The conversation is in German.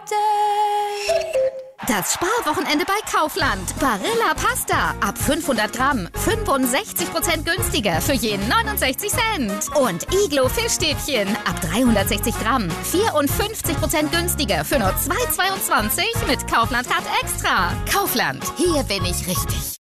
Das Sparwochenende bei Kaufland. Barilla Pasta. Ab 500 Gramm. 65% günstiger für jeden 69 Cent. Und Iglo Fischstäbchen. Ab 360 Gramm. 54% günstiger für nur 2,22 mit Kaufland Card Extra. Kaufland. Hier bin ich richtig.